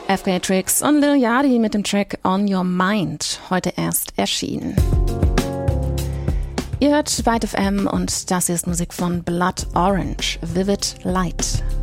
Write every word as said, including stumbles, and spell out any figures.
F K Tricks und Lil Yachty mit dem Track On Your Mind, heute erst erschienen. Ihr hört Vibe F M und das hier ist Musik von Blood Orange, Vivid Light.